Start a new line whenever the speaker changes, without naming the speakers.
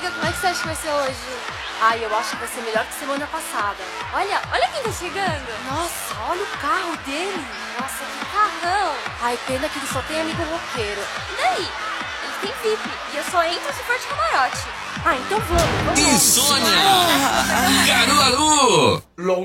amiga, como é que você acha que vai ser hoje?
Ai, eu acho que vai ser melhor que semana passada.
Olha quem tá chegando.
Nossa, olha o carro dele.
Nossa, que carrão.
Ai, pena que ele só tem amigo roqueiro.
E daí? Ele tem VIP e eu só entro se for de camarote.
Ah, então vamos.
Insônia! Caruaru!